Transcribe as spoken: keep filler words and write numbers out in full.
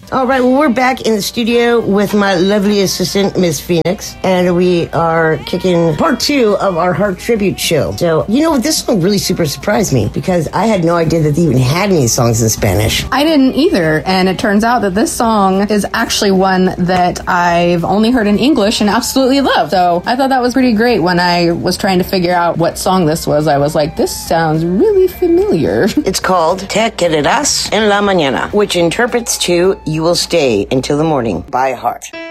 All right, well, we're back in the studio with my lovely assistant, Miss Phoenix, and we are kicking part two of our Heart Tribute show. So, you know, this song really super surprised me because I had no idea that they even had any songs in Spanish. I didn't either, and it turns out that this song is actually one that I've only heard in English and absolutely love. So I thought that was pretty great. When I was trying to figure out what song this was, I was like, this sounds really familiar. It's called Te Quedarás en la Mañana, which interprets to You Will Stay Until the Morning by Heart.